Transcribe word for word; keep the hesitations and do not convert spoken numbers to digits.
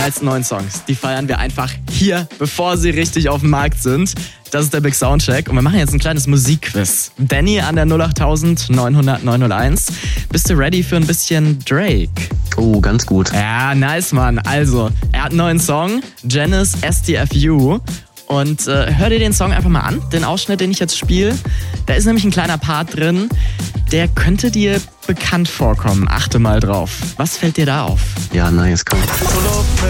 geilsten neuen Songs, die feiern wir einfach hier, bevor sie richtig auf dem Markt sind. Das ist der Big Soundcheck und wir machen jetzt ein kleines Musikquiz. Danny an der null acht neun null null neun null eins. Bist du ready für ein bisschen Drake? Oh, ganz gut. Ja, nice, Mann. Also, er hat einen neuen Song, Janice S D F U. Und äh, hör dir den Song einfach mal an, den Ausschnitt, den ich jetzt spiele. Da ist nämlich ein kleiner Part drin, der könnte dir bekannt vorkommen. Achte mal drauf. Was fällt dir da auf? Ja, nice, komm.